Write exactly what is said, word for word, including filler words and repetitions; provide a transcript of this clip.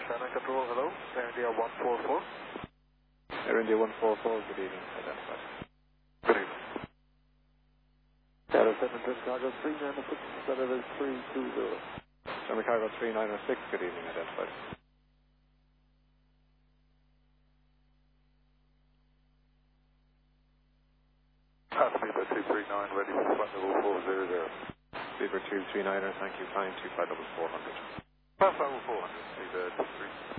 China Control, hello. Air India one four four. Air India one four four, good evening, identified. Good evening. Delta seven, Twin Cargo three nine six, Delta three two zero. German Cargo three nine six, good evening, identified. Altimeter two three nine, ready for flight level four zero zero. Beaver two three niner, thank you, flying two five double four hundred. Flight level four hundred, Beaver two three.